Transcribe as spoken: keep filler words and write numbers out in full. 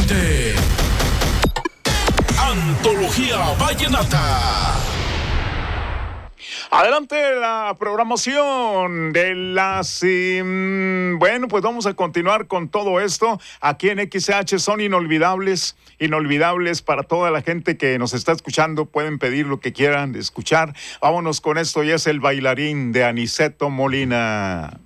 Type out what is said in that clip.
de Antología Vallenata. Adelante la programación de las... Um, bueno, pues vamos a continuar con todo esto. Aquí en X H son inolvidables, inolvidables para toda la gente que nos está escuchando. Pueden pedir lo que quieran escuchar. Vámonos con esto y es El Bailarín de Aniceto Molina.